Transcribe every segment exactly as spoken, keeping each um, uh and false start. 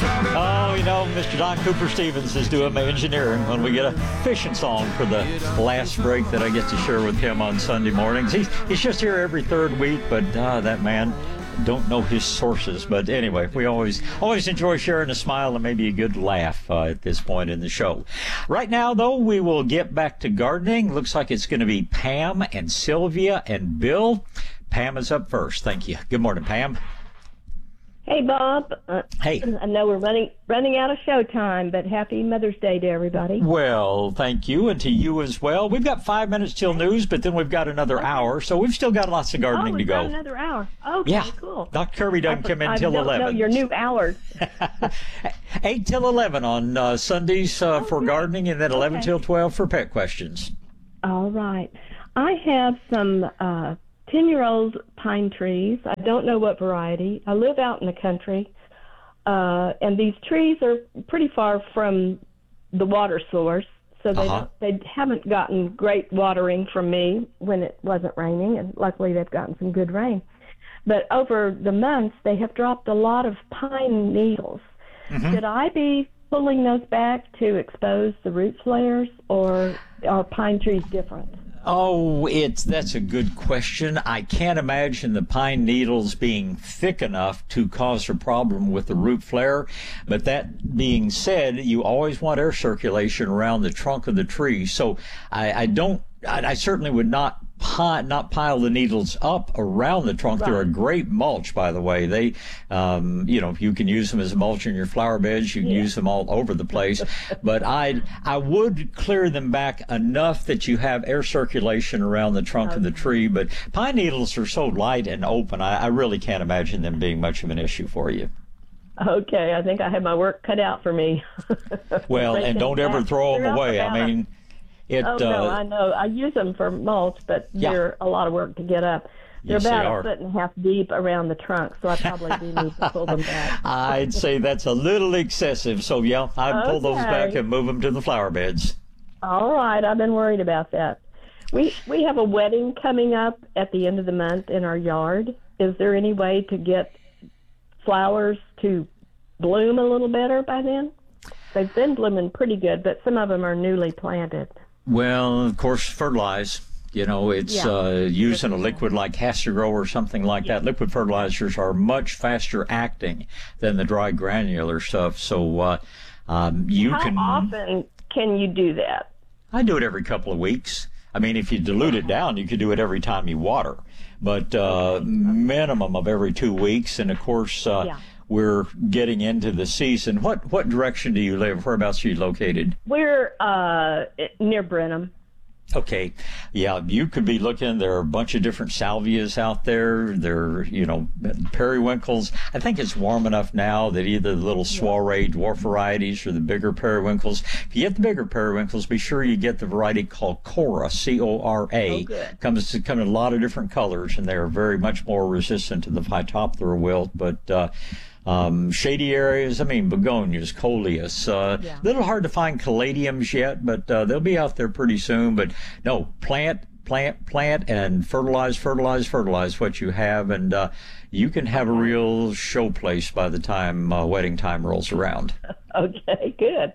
Oh, you know, Mister Don Cooper Stevens is doing my engineering when we get a fishing song for the last break that I get to share with him on Sunday mornings. He's, he's just here every third week, but uh, that man, don't know his sources. But anyway, we always always enjoy sharing a smile and maybe a good laugh uh, at this point in the show. Right now, though, we will get back to gardening. Looks like it's going to be Pam and Sylvia and Bill. Pam is up first. Thank you. Good morning, Pam. Hey, Bob. Uh, hey. I know we're running running out of show time, but happy Mother's Day to everybody. Well, thank you, and to you as well. We've got five minutes till news, but then we've got another okay. hour, so we've still got lots of gardening oh, to go. Oh, we've got another hour. Okay, yeah. cool. Doctor Kirby doesn't I, come in I till don't eleven. know your new hours. eight till eleven on uh, Sundays uh, oh, for good. gardening, and then eleven okay. till twelve for pet questions. All right. I have some uh, ten-year-old pine trees. I don't know what variety. I live out in the country. Uh, and these trees are pretty far from the water source, so they uh-huh. don't, they haven't gotten great watering from me when it wasn't raining, and luckily they've gotten some good rain. But over the months, they have dropped a lot of pine needles. Mm-hmm. Should I be pulling those back to expose the root flares, or are pine trees different? Oh, it's that's a good question. I can't imagine the pine needles being thick enough to cause a problem with the root flare. But that being said, you always want air circulation around the trunk of the tree. So I, I don't, I, I certainly would not pi- not pile the needles up around the trunk. Right. They're a great mulch, by the way. They, um, you know, you can use them as a mulch in your flower beds. You can yeah. use them all over the place. But I, I would clear them back enough that you have air circulation around the trunk okay. of the tree. But pine needles are so light and open, I, I really can't imagine them being much of an issue for you. Okay, I think I have my work cut out for me. Well, and don't ever throw them away. I mean, it. Oh, uh, no, I know. I use them for mulch, but yeah. they're a lot of work to get up. They're yes, about they a are. foot and a half deep around the trunk, so I probably do need to pull them back. I'd say that's a little excessive, so yeah, I'd okay. pull those back and move them to the flower beds. All right, I've been worried about that. We we have a wedding coming up at the end of the month in our yard. Is there any way to get flowers to bloom a little better by then? They've been blooming pretty good, but some of them are newly planted. Well, of course, fertilize. You know, it's yeah. uh, using a liquid like Castergrow or something like yeah. that. Liquid fertilizers are much faster acting than the dry granular stuff. So uh, um, you How can. How often can you do that? I do it every couple of weeks. I mean, if you dilute it down, you could do it every time you water. But uh, okay. minimum of every two weeks. And, of course, uh, yeah. we're getting into the season. What what direction do you live? Whereabouts are you located? We're uh, near Brenham. Okay. Yeah, you could be looking. There are a bunch of different salvias out there. There are, you know, periwinkles. I think it's warm enough now that either the little soiree dwarf varieties or the bigger periwinkles. If you get the bigger periwinkles, be sure you get the variety called Cora, C O R A. Oh, good. Comes to come in a lot of different colors, and they're very much more resistant to the Phytophthora wilt. But uh, Um, shady areas, I mean, begonias, coleus. A uh, yeah. little hard to find caladiums yet, but uh, they'll be out there pretty soon. But no, plant, plant, plant, and fertilize, fertilize, fertilize what you have, and uh, you can have a real show place by the time uh, wedding time rolls around. Okay, good.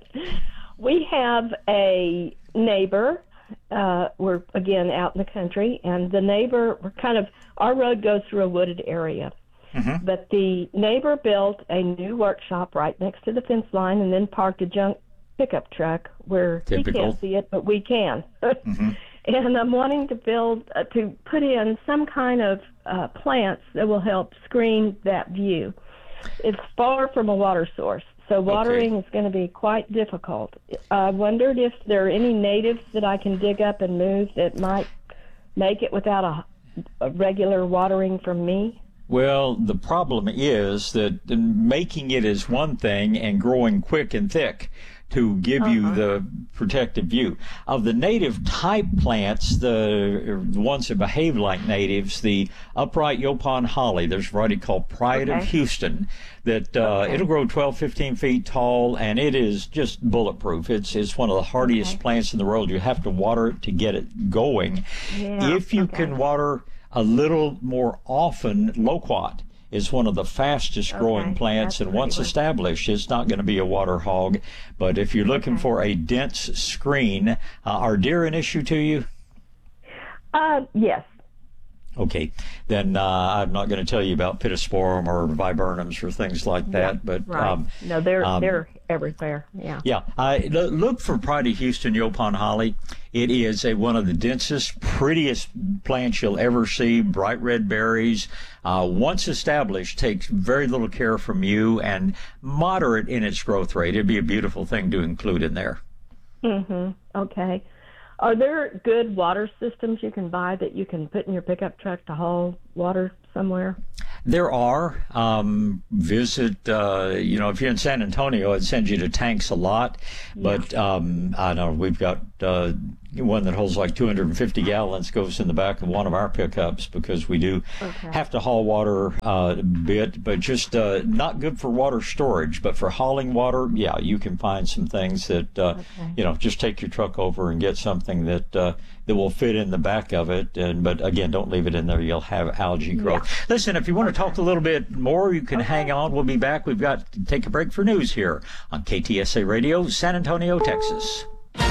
We have a neighbor. Uh, we're, again, out in the country, and the neighbor, we're kind of, our road goes through a wooded area. Mm-hmm. But the neighbor built a new workshop right next to the fence line and then parked a junk pickup truck where Typical. he can't see it, but we can. Mm-hmm. And I'm wanting to build, uh, to put in some kind of uh, plants that will help screen that view. It's far from a water source, so watering okay. is going to be quite difficult. I wondered if there are any natives that I can dig up and move that might make it without a, a regular watering from me. Well, the problem is that making it is one thing and growing quick and thick to give uh-huh. you the protective view. Of the native type plants, the, the ones that behave like natives, the upright Yaupon holly, there's a variety called Pride okay. of Houston, that uh, okay. it'll grow twelve, fifteen feet tall, and it is just bulletproof. It's, it's one of the hardiest okay. plants in the world. You have to water it to get it going. Yeah. If you okay. can water a little more often loquat. is one of the fastest growing Okay, plants, that's and once pretty established, it's not going to be a water hog. But if you're looking Okay. for a dense screen, uh, are deer an issue to you? Uh, yes. Okay, then uh, I'm not going to tell you about pittosporum or viburnums or things like that. Yeah, but right. um, no, they're um, they're everywhere. Yeah. Yeah, uh, lo- look for Pride of Houston Yopon holly. It is a, one of the densest, prettiest plants you'll ever see. Bright red berries. Uh, once established, takes very little care from you and moderate in its growth rate. It'd be a beautiful thing to include in there. Mhm. Okay. Are there good water systems you can buy that you can put in your pickup truck to haul water somewhere? There are. Um, visit, uh, you know, if you're in San Antonio, it sends you to Tanks a lot. But um, I know we've got uh, one that holds like two hundred fifty gallons, goes in the back of one of our pickups because we do Okay. have to haul water uh, a bit, but just uh, not good for water storage. But for hauling water, yeah, you can find some things that, uh, Okay. you know, just take your truck over and get something that uh, that will fit in the back of it. And but again, don't leave it in there. You'll have algae growth. Yeah. Listen, if you want to talk a little bit more, you can hang on. We'll be back. We've got to take a break for news here on K T S A Radio, San Antonio, Texas.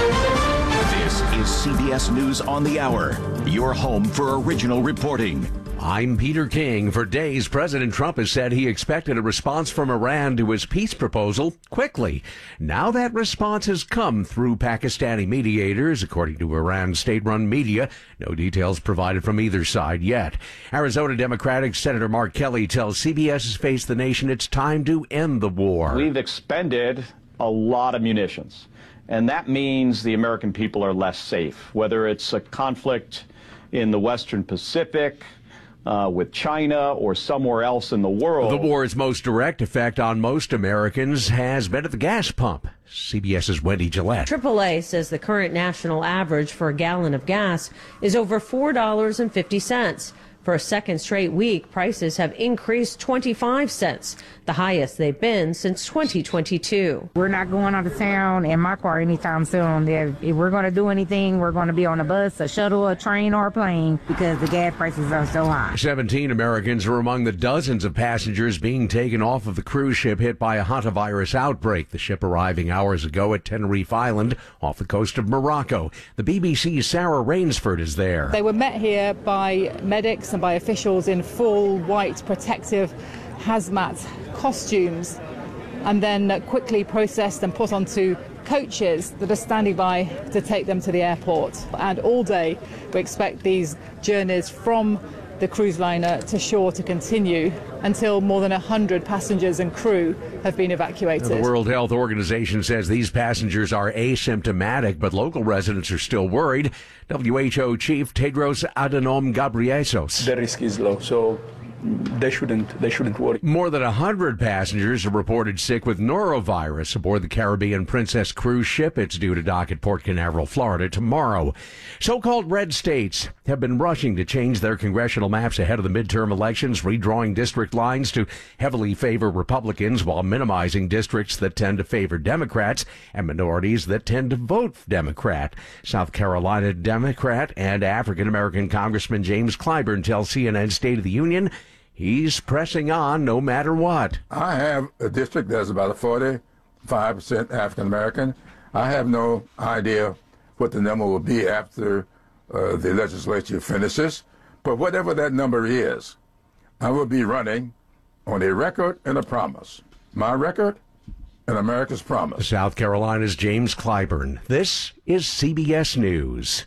This is C B S News on the Hour, your home for original reporting. I'm Peter King. For days, President Trump has said he expected a response from Iran to his peace proposal quickly. Now that response has come through Pakistani mediators, according to Iran's state-run media. No details provided from either side yet. Arizona Democratic Senator Mark Kelly tells C B S's Face the Nation it's time to end the war. We've expended a lot of munitions, and that means the American people are less safe, whether it's a conflict in the Western Pacific, Uh, with China or somewhere else in the world. The war's most direct effect on most Americans has been at the gas pump. CBS's Wendy Gillette. triple A says the current national average for a gallon of gas is over four dollars and fifty cents. For a second straight week, prices have increased twenty-five cents, the highest they've been since twenty twenty-two. We're not going out of town in my car anytime soon. If, if we're going to do anything, we're going to be on a bus, a shuttle, a train, or a plane because the gas prices are so high. seventeen Americans are among the dozens of passengers being taken off of the cruise ship hit by a hantavirus outbreak. The ship arriving hours ago at Tenerife Island off the coast of Morocco. The B B C's Sarah Rainsford is there. They were met here by medics and by officials in full white protective hazmat costumes and then quickly processed and put onto coaches that are standing by to take them to the airport. And all day we expect these journeys from the cruise liner to shore to continue until more than one hundred passengers and crew have been evacuated. The World Health Organization says these passengers are asymptomatic, but local residents are still worried. W H O Chief Tedros Adhanom Ghebreyesus. The risk is low, so they shouldn't they shouldn't worry. More than one hundred passengers are reported sick with norovirus aboard the Caribbean Princess cruise ship. It's due to dock at Port Canaveral, Florida tomorrow. So-called red states have been rushing to change their congressional maps ahead of the midterm elections, redrawing district lines to heavily favor Republicans while minimizing districts that tend to favor Democrats and minorities that tend to vote Democrat. South Carolina Democrat and African-American Congressman James Clyburn tells C N N State of the Union he's pressing on no matter what. I have a district that's about a forty-five percent African American. I have no idea what the number will be after uh, the legislature finishes, but whatever that number is, I will be running on a record and a promise. My record and America's promise. South Carolina's James Clyburn. This is C B S News.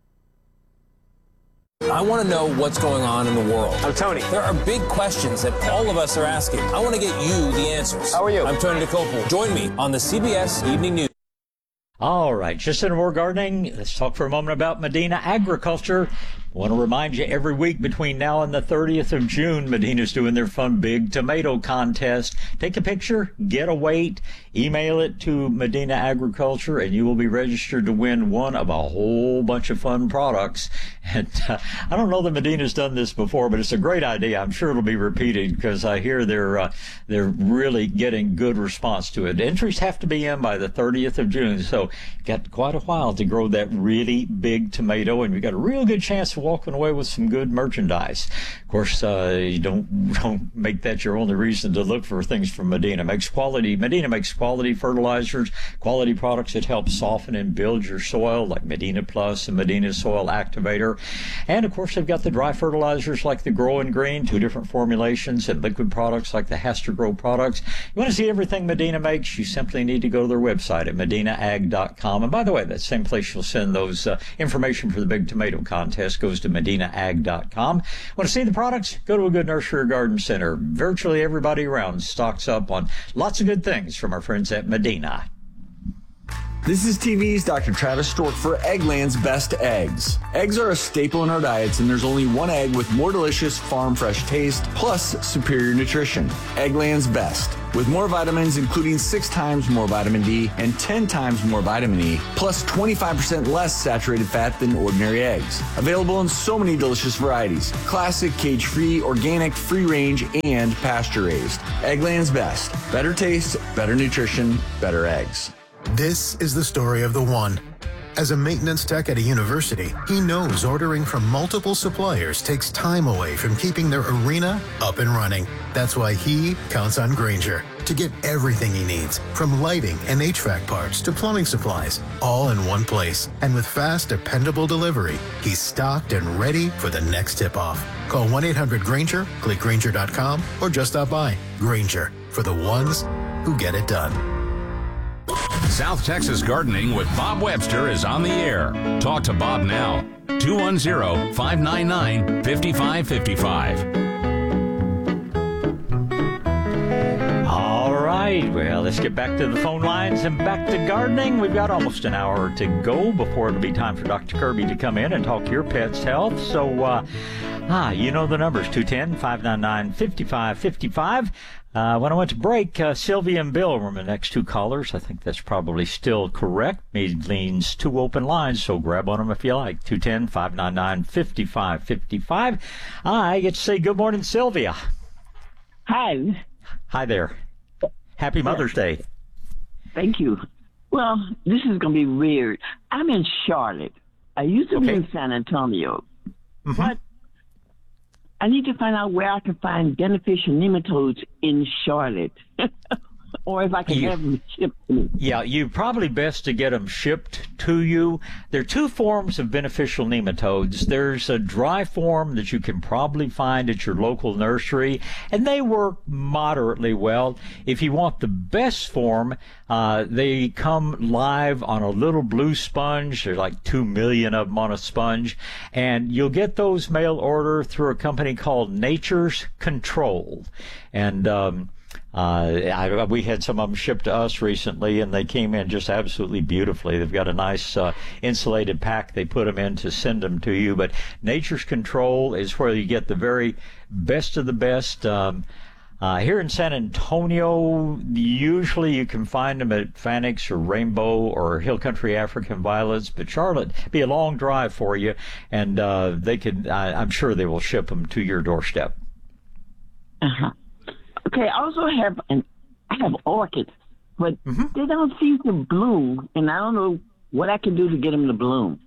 I want to know what's going on in the world. I'm Tony. There are big questions that all of us are asking. I want to get you the answers. How are you? I'm Tony DeCopel. Join me on the C B S Evening News. All right, just in more gardening, let's talk for a moment about Medina Agriculture. I want to remind you every week between now and the thirtieth of June, Medina's doing their fun big tomato contest. Take a picture, get a weight, email it to Medina Agriculture, and you will be registered to win one of a whole bunch of fun products. And uh, I don't know that Medina's done this before, but it's a great idea. I'm sure it'll be repeated because I hear they're uh, they're really getting good response to it. Entries have to be in by the thirtieth of June, so got quite a while to grow that really big tomato, and you got a real good chance of also walking away with some good merchandise. Of course, uh, you don't don't make that your only reason to look for things from Medina. Makes quality. Medina makes quality fertilizers, quality products that help soften and build your soil, like Medina Plus and Medina Soil Activator. And of course, they've got the dry fertilizers like the Grow and Green, two different formulations, and liquid products like the Hester Grow products. You want to see everything Medina makes? You simply need to go to their website at medina ag dot com. And by the way, that same place you'll send those uh, information for the Big Tomato Contest goes to medina ag dot com. Want to see the products? Go to a good nursery or garden center. Virtually everybody around stocks up on lots of good things from our friends at Medina. This is T V's Doctor Travis Stork for Eggland's Best Eggs. Eggs are a staple in our diets, and there's only one egg with more delicious farm fresh taste plus superior nutrition. Eggland's Best. With more vitamins, including six times more vitamin D and ten times more vitamin E, plus twenty-five percent less saturated fat than ordinary eggs. Available in so many delicious varieties. Classic, cage-free, organic, free-range, and pasture-raised. Eggland's Best. Better taste, better nutrition, better eggs. This is the story of the one. As a maintenance tech at a university, he knows ordering from multiple suppliers takes time away from keeping their arena up and running. That's why he counts on Grainger to get everything he needs, from lighting and H V A C parts to plumbing supplies, all in one place. And with fast, dependable delivery, he's stocked and ready for the next tip-off. Call one eight hundred Grainger, click Grainger dot com, or just stop by. Grainger, for the ones who get it done. South Texas Gardening with Bob Webster is on the air. Talk to Bob now. two one zero, five nine nine, five five five five. All right, well, let's get back to the phone lines and back to gardening. We've got almost an hour to go before it'll be time for Doctor Kirby to come in and talk your pet's health. So, uh, ah, you know the numbers, two one zero, five nine nine, five five five five. Uh, when I went to break, uh, Sylvia and Bill were my next two callers. I think that's probably still correct. Means two open lines, so grab on them if you like. two one zero, five nine nine, five five five five. I get to say good morning, Sylvia. Hi. Hi there. Happy Mother's Day. Thank you. Well, this is going to be weird. I'm in Charlotte. I used to okay. be in San Antonio. Mm-hmm. But I need to find out where I can find beneficial nematodes in Charlotte. Or if I can you, have them shipped to me. Yeah, you probably best to get them shipped to you. There are two forms of beneficial nematodes. There's a dry form that you can probably find at your local nursery, and they work moderately well. If you want the best form, uh, they come live on a little blue sponge. There's like two million of them on a sponge, and you'll get those mail order through a company called Nature's Control. And um Uh, I, we had some of them shipped to us recently, and they came in just absolutely beautifully. They've got a nice uh, insulated pack they put them in to send them to you. But Nature's Control is where you get the very best of the best. Um, uh, here in San Antonio, usually you can find them at Fanix or Rainbow or Hill Country African Violets. But Charlotte, be a long drive for you, and uh, they could. I, I'm sure they will ship them to your doorstep. Uh-huh. Okay, I also have an I have orchids, but mm-hmm. they don't seem to bloom, and I don't know what I can do to get them to bloom.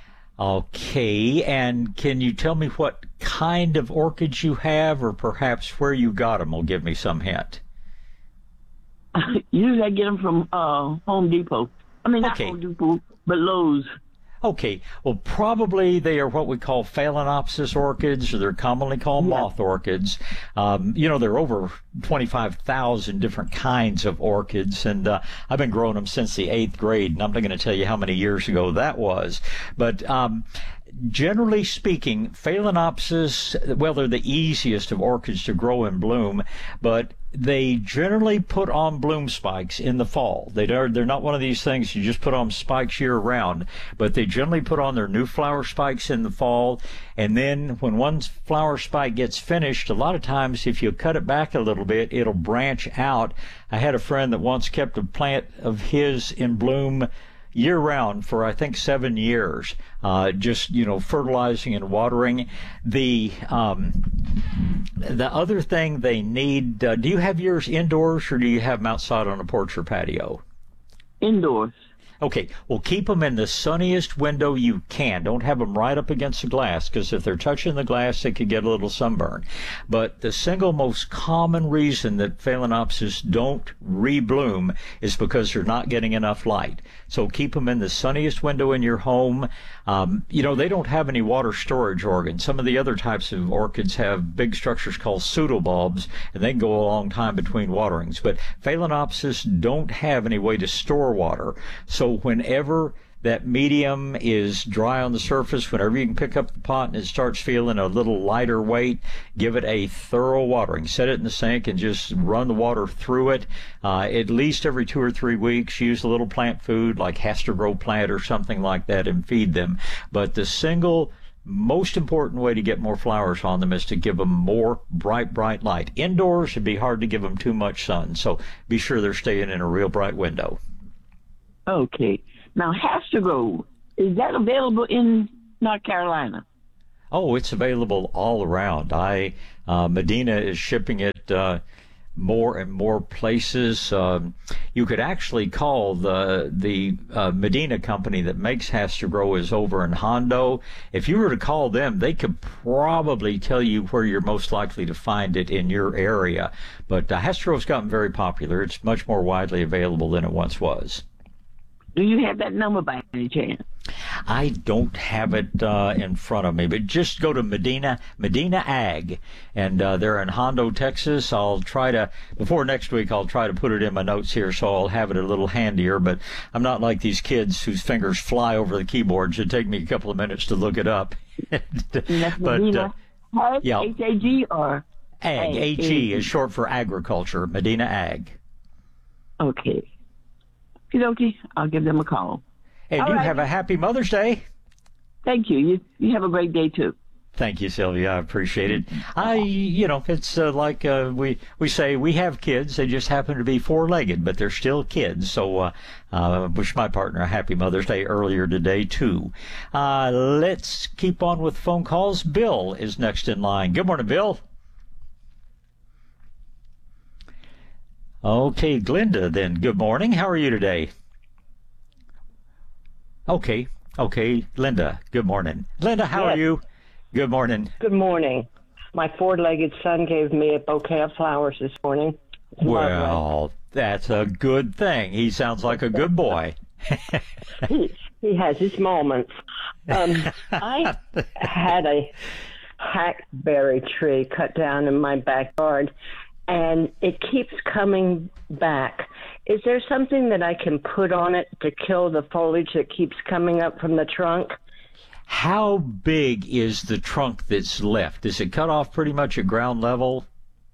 Okay, and can you tell me what kind of orchids you have, or perhaps where you got them will give me some hint? Usually I get them from uh, Home Depot. I mean, not okay. Home Depot, but Lowe's. Okay, well, probably they are what we call Phalaenopsis orchids, or they're commonly called yeah. moth orchids. Um, you know, there are over twenty-five thousand different kinds of orchids, and uh, I've been growing them since the eighth grade, and I'm not going to tell you how many years ago that was. But um, generally speaking, Phalaenopsis, well, they're the easiest of orchids to grow and bloom, but they generally put on bloom spikes in the fall. They are, they're not one of these things you just put on spikes year round, but they generally put on their new flower spikes in the fall. And then when one flower spike gets finished, a lot of times if you cut it back a little bit, it'll branch out. I had a friend that once kept a plant of his in bloom year-round for, I think, seven years, uh, just, you know, fertilizing and watering. The um, the other thing they need, uh, do you have yours indoors, or do you have them outside on a porch or patio? Indoors. Okay, well, keep them in the sunniest window you can. Don't have them right up against the glass, because if they're touching the glass, they could get a little sunburn. But the single most common reason that Phalaenopsis don't rebloom is because they're not getting enough light. So keep them in the sunniest window in your home. Um, you know, they don't have any water storage organs. Some of the other types of orchids have big structures called pseudobulbs, and they can go a long time between waterings. But Phalaenopsis don't have any way to store water. So whenever that medium is dry on the surface, whenever you can pick up the pot and it starts feeling a little lighter weight, give it a thorough watering. Set it in the sink and just run the water through it. Uh, at least every two or three weeks, use a little plant food like Hastrogrow plant or something like that and feed them. But the single most important way to get more flowers on them is to give them more bright, bright light. Indoors, it'd be hard to give them too much sun, so be sure they're staying in a real bright window. Okay. Now, Hastrogrow, is that available in North Carolina? Oh, it's available all around. I uh, Medina is shipping it uh, more and more places. Um, you could actually call the the uh, Medina company that makes Hastrogrow is over in Hondo. If you were to call them, they could probably tell you where you're most likely to find it in your area. But uh, Hastrogrow's gotten very popular. It's much more widely available than it once was. Do you have that number by any chance? I don't have it uh, in front of me, but just go to Medina, Medina Ag, and uh, they're in Hondo, Texas. I'll try to, before next week, I'll try to put it in my notes here so I'll have it a little handier, but I'm not like these kids whose fingers fly over the keyboards. It'd take me a couple of minutes to look it up. But, uh, yeah. H A G or? Ag, H E is short for agriculture, Medina Ag. Okay. Okay, I'll give them a call. And All you right. have a happy Mother's Day. Thank you. You you have a great day, too. Thank you, Sylvia. I appreciate it. I, you know, it's uh, like uh, we we say we have kids. They just happen to be four-legged, but they're still kids. So uh, uh, wish my partner a happy Mother's Day earlier today, too. Uh, let's keep on with phone calls. Bill is next in line. Good morning, Bill. Okay, Glenda, then. Good morning. How are you today? Okay, okay. Linda, good morning. Linda, how Yes. are you? Good morning. Good morning. My four-legged son gave me a bouquet of flowers this morning. It's Well, that's a good thing. He sounds like a good boy. he, he has his moments. Um, I had a hackberry tree cut down in my backyard, and it keeps coming back. Is there something that I can put on it to kill the foliage that keeps coming up from the trunk? How big is the trunk that's left? Is it cut off pretty much at ground level?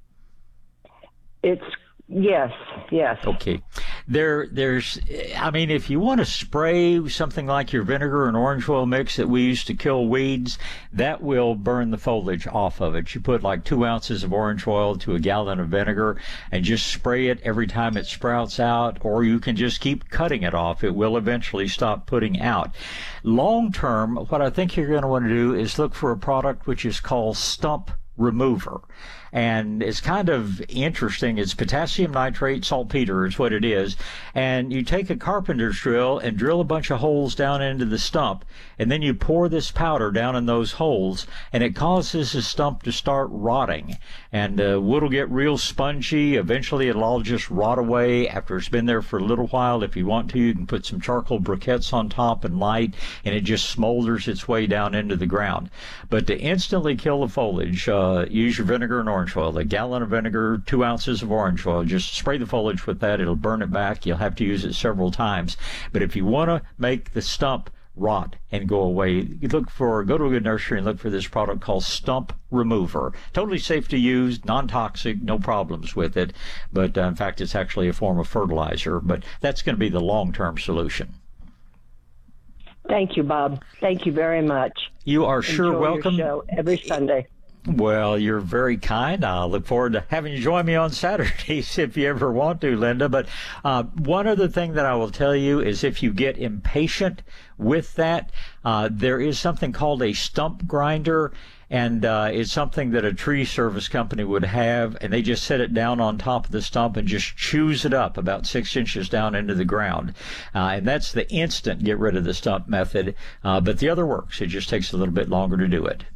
It's yes, yes. Okay. There, there's, I mean, if you want to spray something like your vinegar and orange oil mix that we use to kill weeds, that will burn the foliage off of it. You put like two ounces of orange oil to a gallon of vinegar and just spray it every time it sprouts out, or you can just keep cutting it off. It will eventually stop putting out. Long term, what I think you're going to want to do is look for a product which is called Stump Remover. And it's kind of interesting. It's potassium nitrate, saltpeter is what it is. And you take a carpenter's drill and drill a bunch of holes down into the stump, and then you pour this powder down in those holes, and it causes the stump to start rotting. And uh, wood will get real spongy. Eventually it'll all just rot away after it's been there for a little while. If you want to, you can put some charcoal briquettes on top and light, and it just smolders its way down into the ground. But to instantly kill the foliage, uh, use your vinegar and orange oil. A gallon of vinegar, two ounces of orange oil. Just spray the foliage with that. It'll burn it back. You'll have to use it several times. But if you want to make the stump rot and go away, you look for, go to a good nursery and look for this product called Stump Remover. Totally safe to use, non-toxic, no problems with it. But uh, in fact, it's actually a form of fertilizer. But that's going to be the long-term solution. Thank you, Bob. Thank you very much. You are sure Enjoy welcome. Your show every Sunday. Well, you're very kind. I look forward to having you join me on Saturdays if you ever want to, Linda. But uh, one other thing that I will tell you is if you get impatient with that, uh, there is something called a stump grinder. and uh, it's something that a tree service company would have, and they just set it down on top of the stump and just chews it up about six inches down into the ground. Uh, and that's the instant get rid of the stump method. Uh, but the other works. It just takes a little bit longer to do it.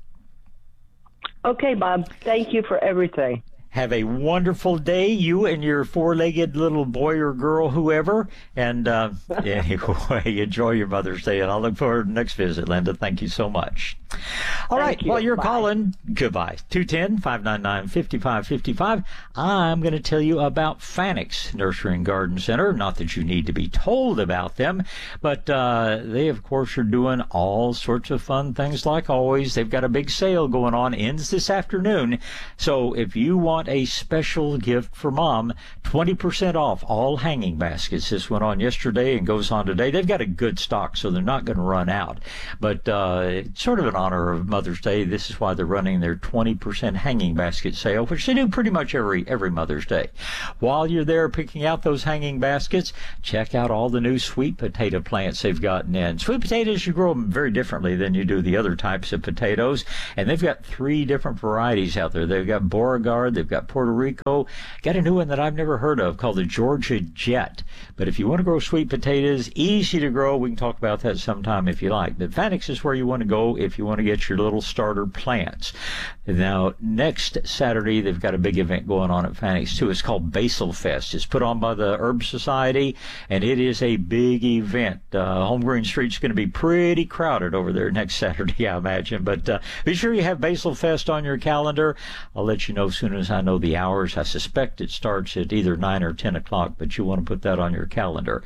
Okay, Bob. Thank you for everything. Have a wonderful day, you and your four-legged little boy or girl, whoever. And uh, anyway, enjoy your Mother's Day. And I'll look forward to the next visit, Linda. Thank you so much. All Thank right, you. while you're Bye. calling, goodbye. two one zero, five nine nine, five five five five. I'm going to tell you about Fanix Nursery and Garden Center. Not that you need to be told about them, but uh, they, of course, are doing all sorts of fun things like always. They've got a big sale going on, ends this afternoon. So if you want a special gift for Mom, twenty percent off all hanging baskets. This went on yesterday and goes on today. They've got a good stock, so they're not going to run out. But uh, it's sort of an honor of Mother's Day. This is why they're running their twenty percent hanging basket sale, which they do pretty much every every Mother's Day. While you're there picking out those hanging baskets, check out all the new sweet potato plants they've gotten in. Sweet potatoes, you grow them very differently than you do the other types of potatoes, and they've got three different varieties out there. They've got Beauregard, they've got Puerto Rico, got a new one that I've never heard of called the Georgia Jet. But if you want to grow sweet potatoes, easy to grow. We can talk about that sometime if you like. But Fanix is where you want to go if you want to get your little starter plants. Now, next Saturday, they've got a big event going on at Fanix, too. It's called Basil Fest. It's put on by the Herb Society, and it is a big event. Uh, Home Green Street's going to be pretty crowded over there next Saturday, I imagine. But uh, be sure you have Basil Fest on your calendar. I'll let you know as soon as I know the hours. I suspect it starts at either nine or ten o'clock, but you want to put that on your calendar.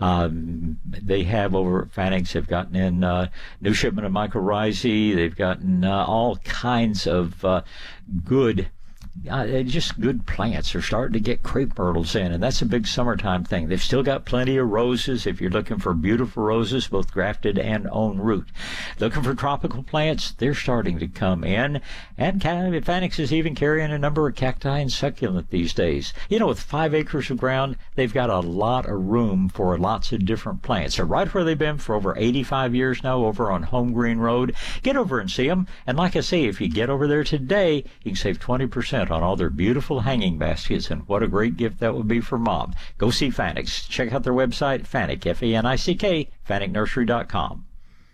Um, they have over at Fanix, they've gotten in uh, new shipment of mycorrhizae. They've gotten uh, all kinds of uh, good Uh, just good plants. They're starting to get crepe myrtles in, and that's a big summertime thing. They've still got plenty of roses if you're looking for beautiful roses, both grafted and on root. Looking for tropical plants, they're starting to come in, and Fanix is even carrying a number of cacti and succulent these days. You know, with five acres of ground, they've got a lot of room for lots of different plants. They're right where they've been for over eighty-five years now, over on Home Green Road. Get over and see them, and like I say, if you get over there today, you can save twenty percent on all their beautiful hanging baskets, and what a great gift that would be for Mom. Go see Fanix. Check out their website, Fanick, F A N I C K, fanick nursery dot com.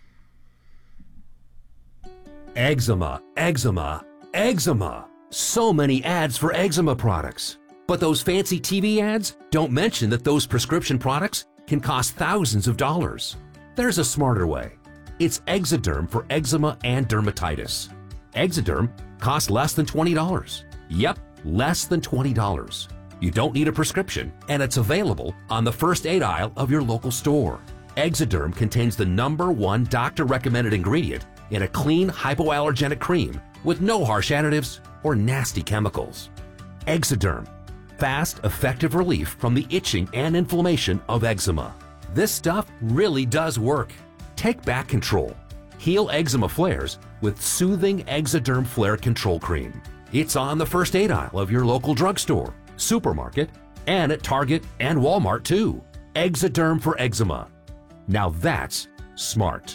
Eczema, eczema, eczema. So many ads for eczema products. But those fancy T V ads don't mention that those prescription products can cost thousands of dollars. There's a smarter way. It's Exoderm for eczema and dermatitis. Exoderm costs less than twenty dollars. Yep, less than twenty dollars. You don't need a prescription, and it's available on the first aid aisle of your local store. Exoderm contains the number one doctor-recommended ingredient in a clean hypoallergenic cream with no harsh additives or nasty chemicals. Exoderm, fast, effective relief from the itching and inflammation of eczema. This stuff really does work. Take back control. Heal eczema flares with soothing Exoderm Flare Control Cream. It's on the first aid aisle of your local drugstore, supermarket, and at Target and Walmart too. Exoderm for eczema. Now that's smart.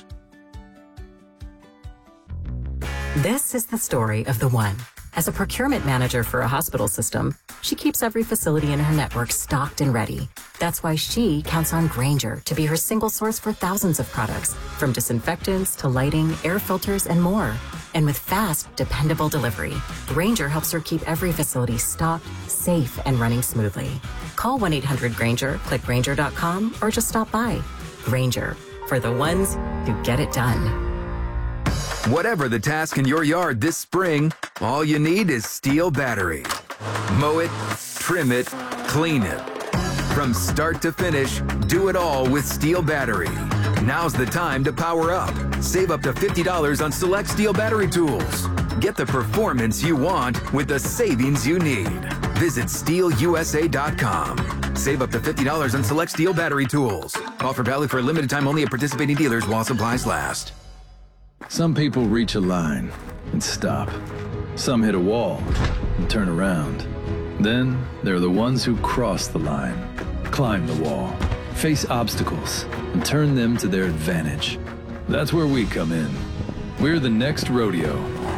This is the story of the one. As a procurement manager for a hospital system, she keeps every facility in her network stocked and ready. That's why she counts on Grainger to be her single source for thousands of products, from disinfectants to lighting, air filters, and more. And with fast, dependable delivery, Grainger helps her keep every facility stocked, safe, and running smoothly. Call one eight hundred Grainger, click Grainger dot com, or just stop by. Grainger, for the ones who get it done. Whatever the task in your yard this spring, all you need is Steel Battery. Mow it, trim it, clean it. From start to finish, do it all with Steel Battery. Now's the time to power up. Save up to fifty dollars on select Steel Battery tools. Get the performance you want with the savings you need. Visit steel U S A dot com. Save up to fifty dollars on select Steel Battery tools. Offer valid for a limited time only at participating dealers while supplies last. Some people reach a line and stop. Some hit a wall and turn around. Then there are the ones who cross the line, climb the wall, face obstacles, and turn them to their advantage. That's where we come in. We're the next rodeo.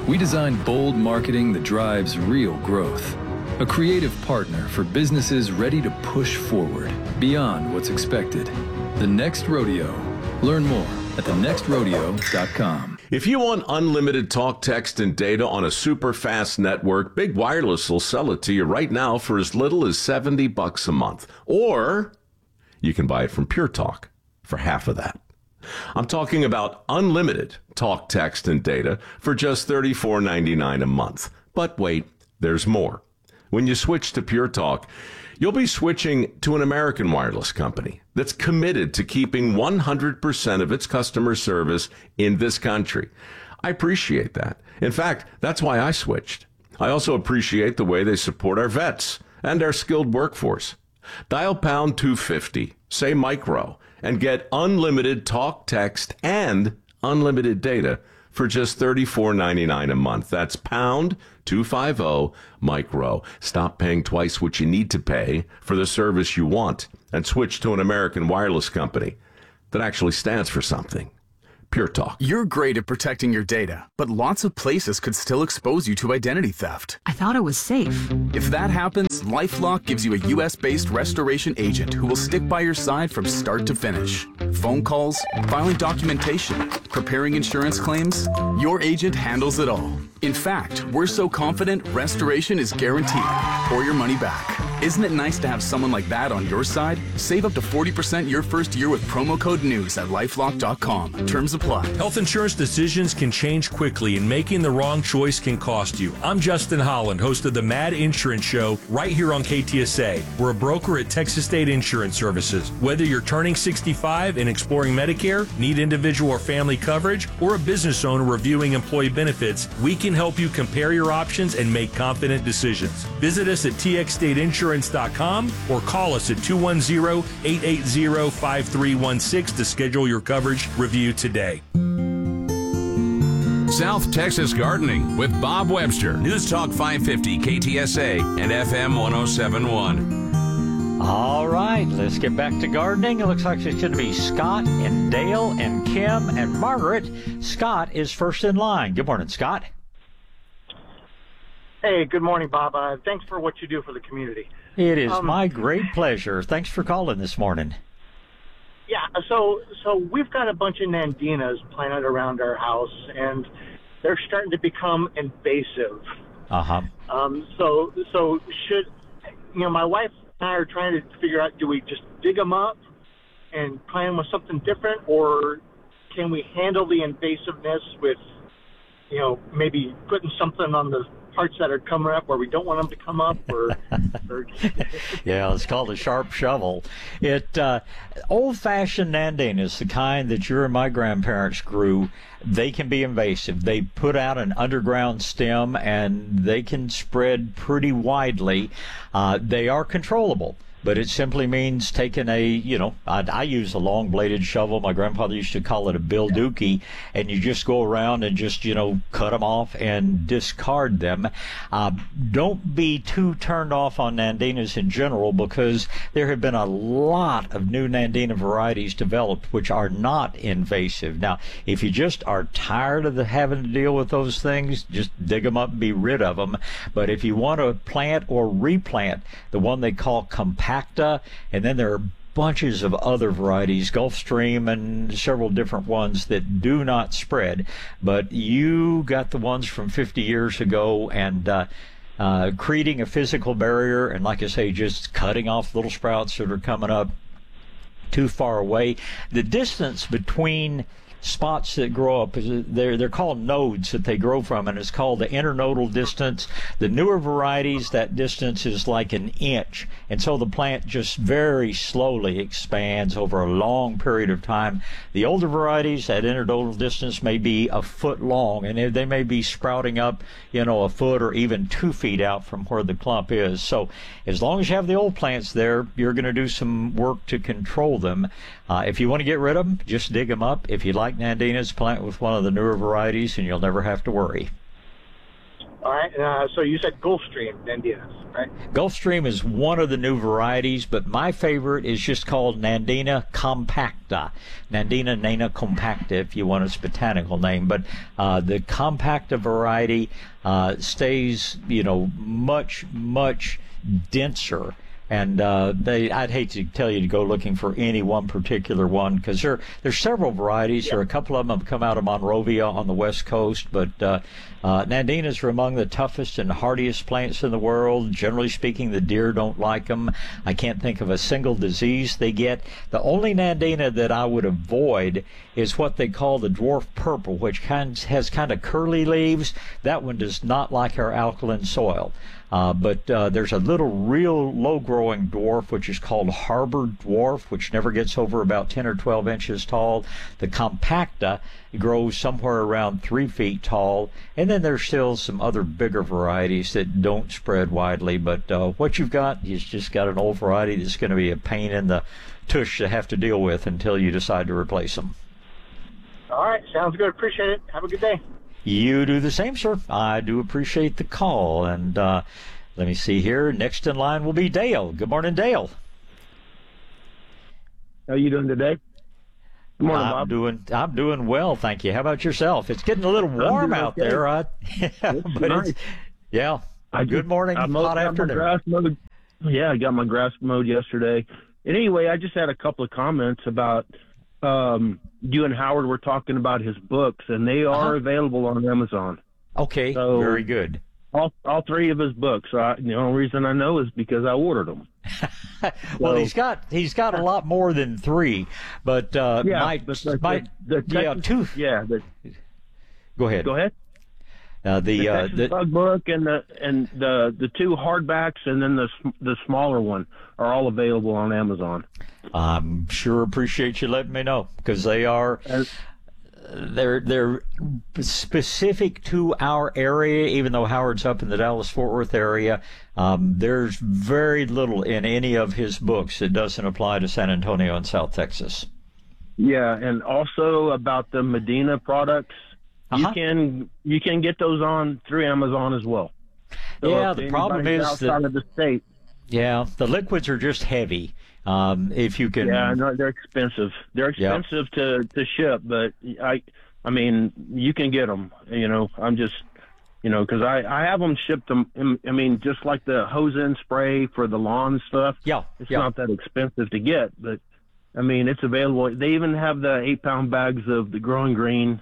We designed bold marketing that drives real growth. A creative partner for businesses ready to push forward beyond what's expected. The Next Rodeo. Learn more at the next rodeo dot com. If you want unlimited talk, text, and data on a super fast network, Big Wireless will sell it to you right now for as little as seventy bucks a month. Or you can buy it from Pure Talk for half of that. I'm talking about unlimited talk, text, and data for just thirty-four ninety-nine a month. But wait, there's more. When you switch to Pure Talk, you'll be switching to an American wireless company that's committed to keeping one hundred percent of its customer service in this country. I appreciate that. In fact, that's why I switched. I also appreciate the way they support our vets and our skilled workforce. Dial pound two fifty, say micro, and get unlimited talk, text, and unlimited data for just thirty-four ninety-nine a month. That's pound two fifty micro. Stop paying twice what you need to pay for the service you want and switch to an American wireless company that actually stands for something. Pure Talk. You're great at protecting your data, but lots of places could still expose you to identity theft. I thought it was safe. If that happens, LifeLock gives you a U S-based restoration agent who will stick by your side from start to finish. Phone calls, filing documentation, preparing insurance claims, your agent handles it all. In fact, we're so confident restoration is guaranteed or your money back. Isn't it nice to have someone like that on your side? Save up to forty percent your first year with promo code NEWS at lifelock dot com. Terms apply. Health insurance decisions can change quickly, and making the wrong choice can cost you. I'm Justin Holland, host of the Mad Insurance Show right here on K T S A. We're a broker at Texas State Insurance Services. Whether you're turning sixty-five and exploring Medicare, need individual or family coverage, or a business owner reviewing employee benefits, we can help you compare your options and make confident decisions. Visit us at T X state insurance dot com or call us at two one zero, eight eight zero, five three one six to schedule your coverage review today. South Texas Gardening with Bob Webster. News Talk five fifty K T S A and F M one oh seven point one. All right, let's get back to gardening. It looks like it's going to be Scott and Dale and Kim and Margaret. Scott is first in line. Good morning, Scott. Hey, good morning, Bob. Uh, thanks for what you do for the community. It is um, my great pleasure. Thanks for calling this morning. Yeah, so so we've got a bunch of nandinas planted around our house, and they're starting to become invasive. Uh-huh. Um, so so should, you know, my wife and I are trying to figure out, do we just dig them up and plant them with something different, or can we handle the invasiveness with, you know, maybe putting something on the parts that are coming up where we don't want them to come up, or, or yeah, it's called a sharp shovel. It uh, old-fashioned nandina is the kind that your and my grandparents grew. They can be invasive. They put out an underground stem, and they can spread pretty widely. Uh, they are controllable. But it simply means taking a, you know, I, I use a long-bladed shovel. My grandfather used to call it a bildookie, and you just go around and just, you know, cut them off and discard them. Uh, don't be too turned off on nandinas in general, because there have been a lot of new nandina varieties developed which are not invasive. Now, if you just are tired of the, having to deal with those things, just dig them up and be rid of them. But if you want to plant or replant the one they call compact, and then there are bunches of other varieties, Gulfstream and several different ones that do not spread, but you got the ones from fifty years ago, and uh, uh, creating a physical barrier, and like I say, just cutting off little sprouts that are coming up too far away. The distance between spots that grow up, they're, they're called nodes that they grow from, and it's called the internodal distance. The newer varieties, that distance is like an inch, and so the plant just very slowly expands over a long period of time. The older varieties, that internodal distance may be a foot long, and they may be sprouting up, you know, a foot or even two feet out from where the clump is. So as long as you have the old plants there, you're going to do some work to control them. Uh, if you want to get rid of them, just dig them up. If you like nandinas, plant with one of the newer varieties, and you'll never have to worry. All right. Uh, so you said Gulfstream Nandinas, right? Gulfstream is one of the new varieties, but my favorite is just called Nandina compacta. Nandina nana compacta, if you want its botanical name. But uh, the compacta variety uh, stays, you know, much, much denser. And uh, they, I'd hate to tell you to go looking for any one particular one, because there there's several varieties. Yeah. There are a couple of them have come out of Monrovia on the west coast, but uh, uh, Nandinas are among the toughest and hardiest plants in the world. Generally speaking, the deer don't like them. I can't think of a single disease they get. The only Nandina that I would avoid is what they call the dwarf purple, which kind has kind of curly leaves. That one does not like our alkaline soil. Uh, but uh, there's a little real low-growing dwarf, which is called harbor dwarf, which never gets over about ten or twelve inches tall. The compacta grows somewhere around three feet tall. And then there's still some other bigger varieties that don't spread widely. But uh, what you've got is just got an old variety that's going to be a pain in the tush to have to deal with until you decide to replace them. All right. Sounds good. Appreciate it. Have a good day. You do the same, sir. I do appreciate the call. And uh, let me see here. Next in line will be Dale. Good morning, Dale. How are you doing today? Good morning, I'm Bob. doing. I'm doing well, thank you. How about yourself? It's getting a little warm out okay. there, uh, It's but nice. it's yeah. I Good just, morning, I mowed- hot got my afternoon. grass mowed. Yeah, I got my grass mowed yesterday. And anyway, I just had a couple of comments about um, you and Howard were talking about his books, and they are Uh-huh. available on Amazon. Okay, So- very good. All, all three of his books. I, the only reason I know is because I ordered them. Well, So- he's got he's got a lot more than three, but uh, Yeah, my but the- my the yeah Texas- two. Yeah, the, Go ahead. Go ahead. Uh, the the uh, Texas the, Bug book and the and the the two hardbacks and then the sm- the smaller one are all available on Amazon. I'm sure appreciate you letting me know, because they are they're they're specific to our area. Even though Howard's up in the Dallas-Fort Worth area, um, there's very little in any of his books that doesn't apply to San Antonio and South Texas. Yeah, and also about the Medina products, Uh-huh. you can you can get those on through Amazon as well. So Yeah, if the problem anybody's is outside that- of the state. Yeah, the liquids are just heavy. Um, if you can, Yeah, no, they're expensive. They're Yep. expensive to, to ship, but I, I mean, you can get them. You know, I'm just, you know, because I, I have them shipped them. I mean, just like the hose-in spray for the lawn stuff. Yeah, it's yeah. not that expensive to get, but I mean, it's available. They even have the eight-pound bags of the growing green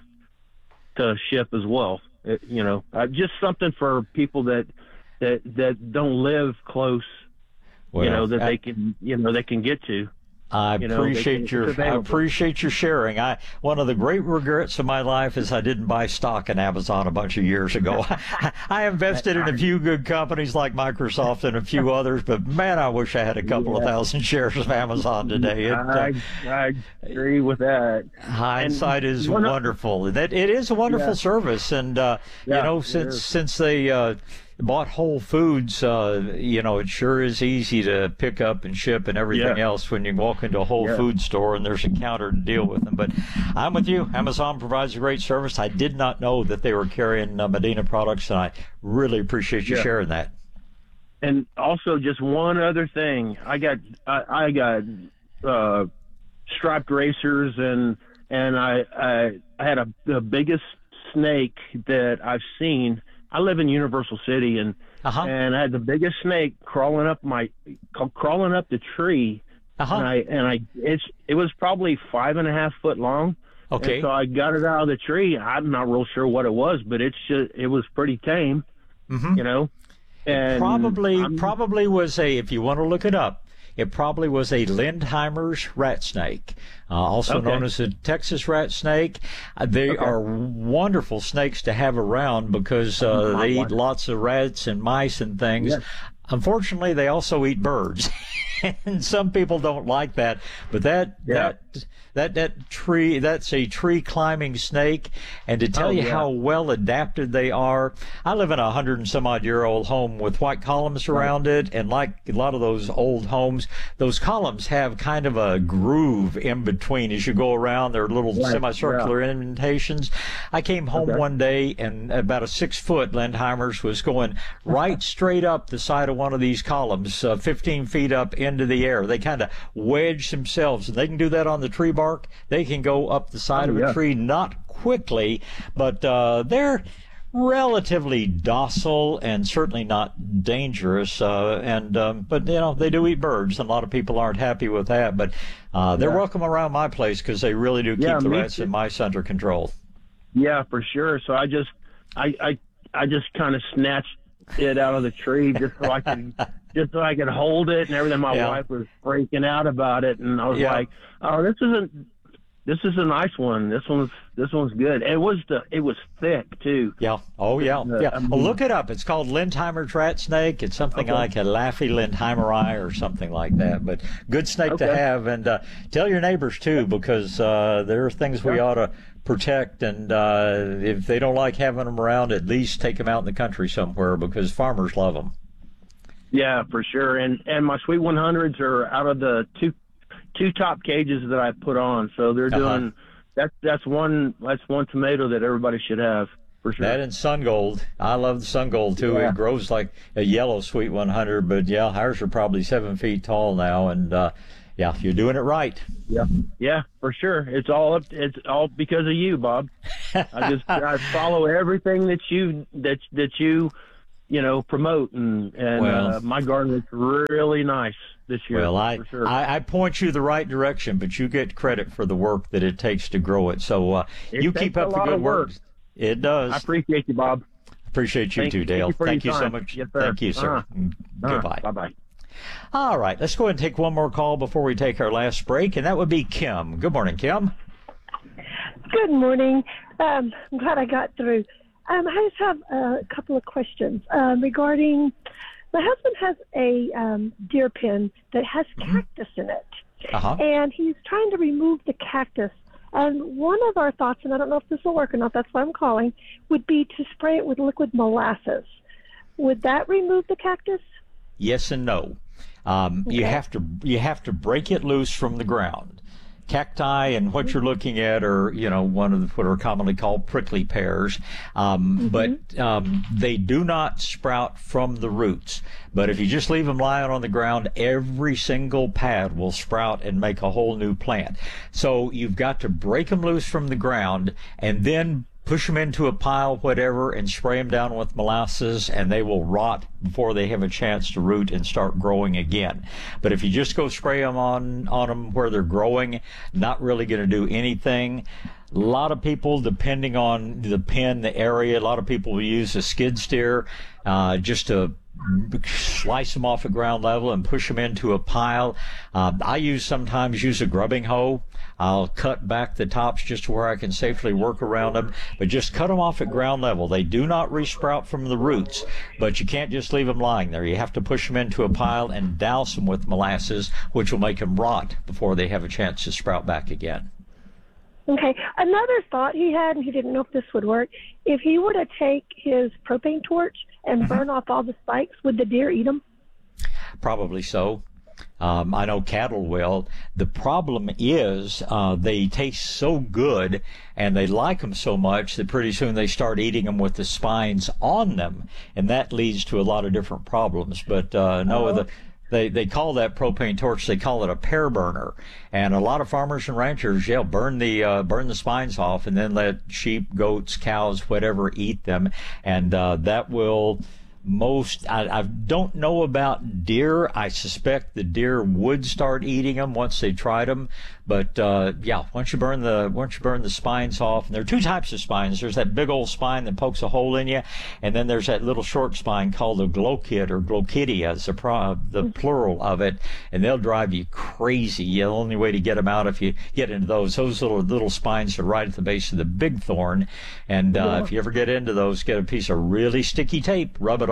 to ship as well. It, you know, uh, just something for people that that that don't live close. Well, you know that I- they can, you know, they can get to. I You know, they appreciate can- your it's I available. appreciate your sharing. I one of the great regrets of my life is I didn't buy stock in Amazon a bunch of years ago. I invested in a few good companies like Microsoft and a few others, but man, I wish I had a couple of Yeah. thousand shares of Amazon today. It, uh, I, I agree with that. hindsight And is one of- wonderful. That it is a wonderful Yeah. service, and uh, Yeah, you know, it since is. since they uh, bought Whole Foods, uh, you know, it sure is easy to pick up and ship and everything Yeah. else when you walk into a Whole Yeah. Foods store and there's a counter to deal with them. But I'm with you. Amazon provides a great service. I did not know that they were carrying uh, Medina products, and I really appreciate you Yeah. sharing that. And also, just one other thing, I got I, I got uh, striped racers, and and I I, I had a the biggest snake that I've seen. I live in Universal City, and Uh-huh. and I had the biggest snake crawling up my crawling up the tree, Uh-huh. and I and I it's it was probably five and a half foot long. Okay. And so I got it out of the tree. I'm not real sure what it was, but it's just it was pretty tame. Mhm. You know. And probably I'm- probably was a, if you want to look it up, it probably was a Lindheimer's rat snake, uh, also Okay. known as a Texas rat snake. Uh, they Okay. are wonderful snakes to have around because uh, Oh, they eat wonderful. lots of rats and mice and things. Yes. Unfortunately, they also eat birds. And some people don't like that, but that Yeah. that that that tree, that's a tree climbing snake. And to tell Oh, you yeah. how well adapted they are, I live in a hundred and some odd year old home with white columns around it. And like a lot of those old homes, those columns have kind of a groove in between as you go around. They're little Right, semicircular indentations. I came home Okay. one day and about a six foot Lindheimer's was going right straight up the side of one of these columns, uh, fifteen feet up into the air. They kind of wedge themselves, and they can do that on the tree bark. They can go up the side Oh, of yeah. a tree, not quickly, but uh, they're relatively docile and certainly not dangerous. Uh, and um, but you know, they do eat birds, and a lot of people aren't happy with that. But uh, they're Yeah. welcome around my place because they really do keep Yeah, the me rats too. in mice under control. Yeah, for sure. So I just, I, I, I just kind of snatched it out of the tree just so I could, just so I could hold it and everything. My Yeah. wife was freaking out about it, and I was Yeah. like, "Oh, this isn't, this is a nice one. This one's, this one's good." It was the, it was thick too. Yeah. Oh, yeah. Uh, Yeah. I mean- Well, look it up. It's called Lindheimer's rat snake. It's something Okay. like a Laffy Lindheimeri or something like that. But good snake to Okay. have. And uh, tell your neighbors, too, because uh, there are things we Yeah. ought to protect. And uh, if they don't like having them around, at least take them out in the country somewhere because farmers love them. Yeah, for sure. And and my Sweet one hundreds are out of the two two top cages that I put on, so they're Uh-huh. doing that's that's one that's one tomato that everybody should have for sure. That and sun gold. I love the sun gold too. Yeah. It grows like a yellow Sweet one hundred, but yeah, ours are probably seven feet tall now. And uh, yeah, you're doing it right. Yeah, yeah, for sure. It's all up. It's all because of you, Bob. I just I follow everything that you that that you you know promote, and and Well. uh, my garden is really nice this year. Well, I, for sure. I I point you the right direction, but you get credit for the work that it takes to grow it. So uh, It you takes keep a up the lot good of work. work. It does. I appreciate you, Bob. Appreciate you Thank- too, thank Dale. you for Thank your you so time. much. Yes, sir. Thank you, sir. Uh-huh. Mm, Uh-huh. Goodbye. Bye bye. All right, let's go ahead and take one more call before we take our last break, and that would be Kim. Good morning, Kim. Good morning. Um, I'm glad I got through. Um, I just have a couple of questions um, regarding. My husband has a um, deer pen that has cactus in it, Uh-huh. and he's trying to remove the cactus. And one of our thoughts, and I don't know if this will work or not, that's why I'm calling, would be to spray it with liquid molasses. Would that remove the cactus? Yes and no. Um, You Okay. have to you have to break it loose from the ground. Cacti and what you're looking at are, you know, one of the, what are commonly called prickly pears, um, but um, they do not sprout from the roots. But if you just leave them lying on the ground, every single pad will sprout and make a whole new plant. So you've got to break them loose from the ground and then push them into a pile, whatever, and spray them down with molasses, and they will rot before they have a chance to root and start growing again. But if you just go spray them on, on them where they're growing, not really going to do anything. A lot of people, depending on the pen, the area, a lot of people will use a skid steer uh, just to slice them off at ground level and push them into a pile. Uh, I use sometimes use a grubbing hoe. I'll cut back the tops just to where I can safely work around them, but just cut them off at ground level. They do not resprout from the roots, but you can't just leave them lying there. You have to push them into a pile and douse them with molasses, which will make them rot before they have a chance to sprout back again. Okay. Another thought he had, and he didn't know if this would work, if he were to take his propane torch and burn off all the spikes, would the deer eat them? Probably so. Um, I know cattle will. The problem is uh, they taste so good and they like them so much that pretty soon they start eating them with the spines on them, and that leads to a lot of different problems. But uh, no, the They they call that propane torch. They call it a pear burner, and a lot of farmers and ranchers, yeah, burn the uh, burn the spines off, and then let sheep, goats, cows, whatever eat them, and uh, that will. Most I, I don't know about deer. I suspect the deer would start eating them once they tried them. But uh, yeah, once you burn the once you burn the spines off, and there are two types of spines. There's that big old spine that pokes a hole in you, and then there's that little short spine called the glochid or glochidia, is the pro, the plural of it, and they'll drive you crazy. The only way to get them out if you get into those. Those little little spines are right at the base of the big thorn, and uh, if you ever get into those, get a piece of really sticky tape, rub it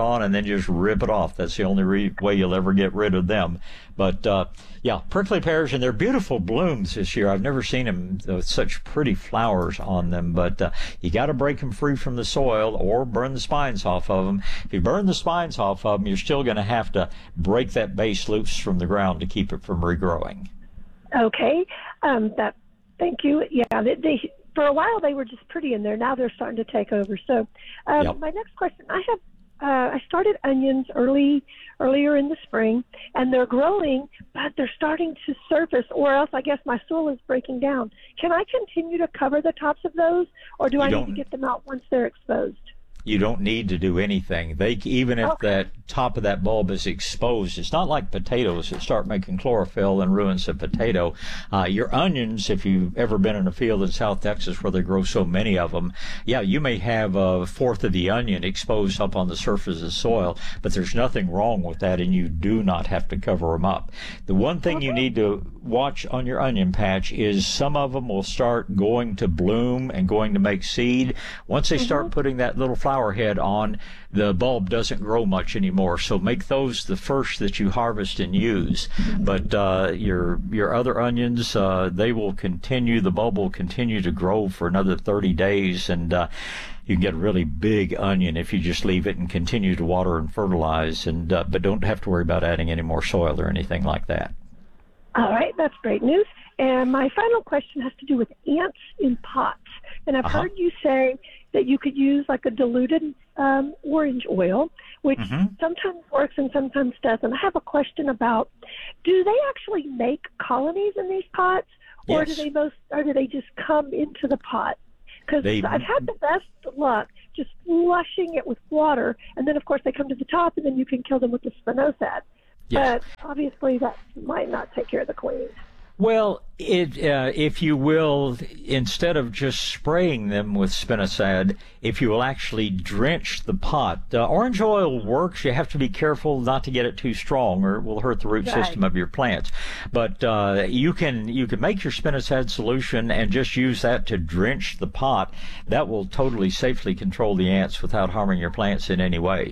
on and then just rip it off. That's the only re- way you'll ever get rid of them. But, uh, yeah, prickly pears, and they're beautiful blooms this year. I've never seen them with such pretty flowers on them, but uh, you got to break them free from the soil or burn the spines off of them. If you burn the spines off of them, you're still going to have to break that base loose from the ground to keep it from regrowing. Okay. Um, that. Thank you. Yeah, they, they, for a while they were just pretty in there. Now they're starting to take over. So um, yep. My next question, I have Uh, I started onions early, earlier in the spring, and they're growing, but they're starting to surface, or else I guess my soil is breaking down. Can I continue to cover the tops of those, or do you I need to get them out once they're exposed? You don't need to do anything. They even if okay. that top of that bulb is exposed, it's not like potatoes that start making chlorophyll and ruins the potato. Uh, your onions, if you've ever been in a field in South Texas where they grow so many of them, yeah, you may have a fourth of the onion exposed up on the surface of the soil, but there's nothing wrong with that, and you do not have to cover them up. The one thing okay. you need to watch on your onion patch is some of them will start going to bloom and going to make seed. Once they mm-hmm. start putting that little flower head on, the bulb doesn't grow much anymore. So make those the first that you harvest and use. But uh, your your other onions, uh, they will continue, the bulb will continue to grow for another thirty days, and uh, you can get a really big onion if you just leave it and continue to water and fertilize, and uh, but don't have to worry about adding any more soil or anything like that. All right, that's great news. And my final question has to do with ants in pots. And I've uh-huh. heard you say that you could use like a diluted um, orange oil, which mm-hmm. sometimes works and sometimes doesn't. I have a question about, do they actually make colonies in these pots, or yes. do they most, or do they just come into the pot? Because I've had the best luck just flushing it with water, and then of course they come to the top, and then you can kill them with the spinosad. Yes. But obviously that might not take care of the queens. Well, it, uh, if you will, instead of just spraying them with spinosad, if you will actually drench the pot, uh, orange oil works. You have to be careful not to get it too strong, or it will hurt the root right. system of your plants. But uh, you can you can make your spinosad solution and just use that to drench the pot. That will totally safely control the ants without harming your plants in any way.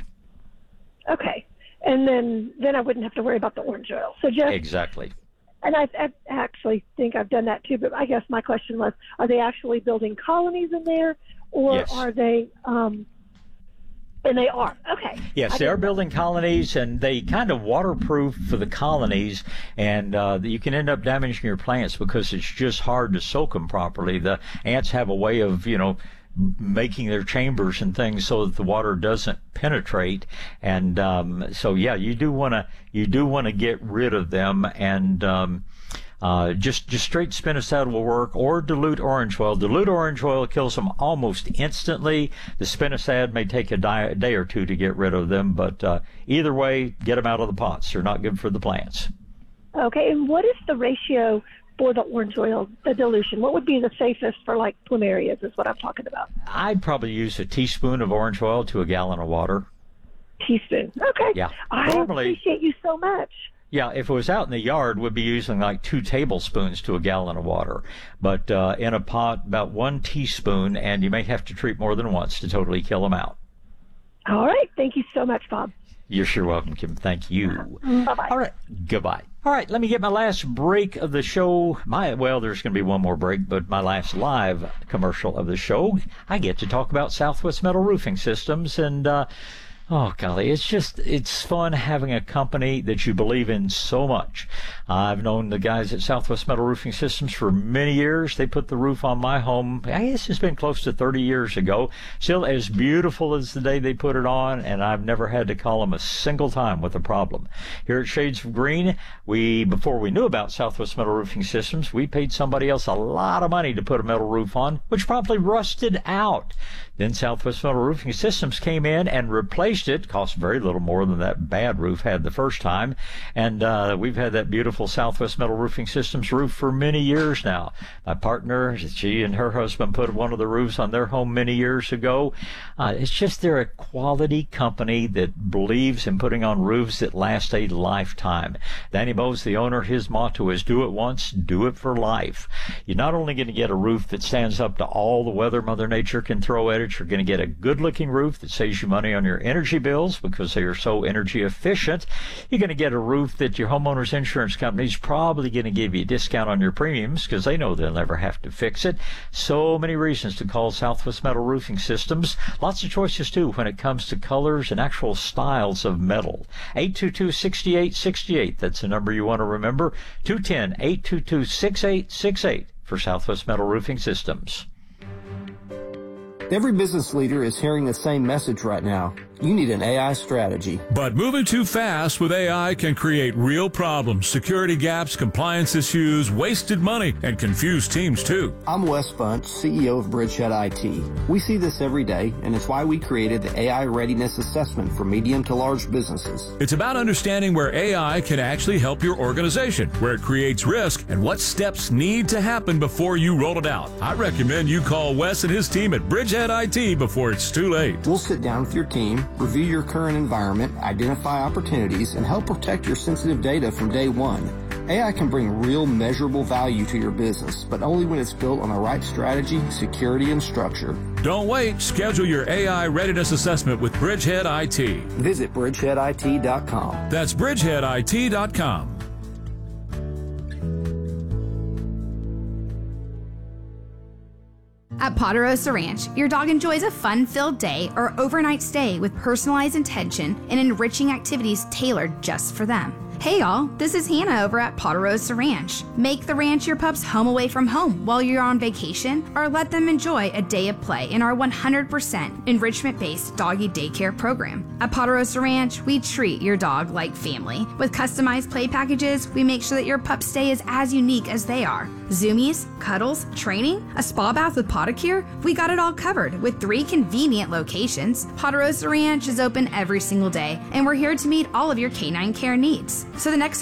Okay, and then then I wouldn't have to worry about the orange oil. So just exactly. And I, I actually think I've done that too, but I guess my question was, are they actually building colonies in there, or yes. are they, um, and they are, okay. Yes, they are building colonies, and they kind of waterproof for the colonies, and uh, you can end up damaging your plants because it's just hard to soak them properly. The ants have a way of, you know, making their chambers and things so that the water doesn't penetrate, and um, so yeah, you do want to you do want to get rid of them, and um, uh, just just straight spinosad will work, or dilute orange oil. Dilute orange oil kills them almost instantly. The spinosad may take a, di- a day or two to get rid of them, but uh, either way, get them out of the pots. They're not good for the plants. Okay, and what is the ratio for the orange oil, the dilution? What would be the safest for like plumerias is what I'm talking about? I'd probably use a teaspoon of orange oil to a gallon of water. Teaspoon. Okay. Yeah. I Normally, appreciate you so much. Yeah, if it was out in the yard, we'd be using like two tablespoons to a gallon of water. But uh, in a pot, about one teaspoon, and you may have to treat more than once to totally kill them out. All right. Thank you so much, Bob. You're sure welcome, Kim. Thank you. Bye-bye. All right. Goodbye. All right. Let me get my last break of the show. My Well, there's going to be one more break, but my last live commercial of the show. I get to talk about Southwest Metal Roofing Systems, and uh, oh, golly, it's just, it's fun having a company that you believe in so much. I've known the guys at Southwest Metal Roofing Systems for many years. They put the roof on my home, I guess it's been close to thirty years ago. Still as beautiful as the day they put it on, and I've never had to call them a single time with a problem. Here at Shades of Green, we, before we knew about Southwest Metal Roofing Systems, we paid somebody else a lot of money to put a metal roof on, which promptly rusted out. Then Southwest Metal Roofing Systems came in and replaced it. Cost very little more than that bad roof had the first time. And uh, we've had that beautiful Southwest Metal Roofing Systems roof for many years now. My partner, she and her husband put one of the roofs on their home many years ago. Uh, it's just they're a quality company that believes in putting on roofs that last a lifetime. Danny Bowes, the owner, his motto is do it once, do it for life. You're not only going to get a roof that stands up to all the weather Mother Nature can throw at it, you're going to get a good-looking roof that saves you money on your energy energy bills because they are so energy efficient. You're going to get a roof that your homeowner's insurance company is probably going to give you a discount on your premiums because they know they'll never have to fix it. So many reasons to call Southwest Metal Roofing Systems. Lots of choices, too, when it comes to colors and actual styles of metal. eight two two, six eight six eight. That's the number you want to remember. two one zero, eight two two, six eight six eight for Southwest Metal Roofing Systems. Every business leader is hearing the same message right now. You need an A I strategy. But moving too fast with A I can create real problems, security gaps, compliance issues, wasted money, and confused teams too. I'm Wes Bunch, C E O of Bridgehead I T. We see this every day, and it's why we created the A I Readiness Assessment for medium to large businesses. It's about understanding where A I can actually help your organization, where it creates risk, and what steps need to happen before you roll it out. I recommend you call Wes and his team at Bridgehead I T before it's too late. We'll sit down with your team, review your current environment, identify opportunities, and help protect your sensitive data from day one. A I can bring real measurable value to your business, but only when it's built on the right strategy, security, and structure. Don't wait. Schedule your A I readiness assessment with Bridgehead I T. Visit bridgehead I T dot com. That's bridgehead I T dot com. At Ponderosa Ranch, your dog enjoys a fun-filled day or overnight stay with personalized attention and enriching activities tailored just for them. Hey y'all, this is Hannah over at Ponderosa Ranch. Make the ranch your pup's home away from home while you're on vacation, or let them enjoy a day of play in our one hundred percent enrichment-based doggy daycare program. At Ponderosa Ranch, we treat your dog like family. With customized play packages, we make sure that your pup's stay is as unique as they are. Zoomies, cuddles, training, a spa bath with Podicure, we got it all covered with three convenient locations. Ponderosa Ranch is open every single day, and we're here to meet all of your canine care needs. So the next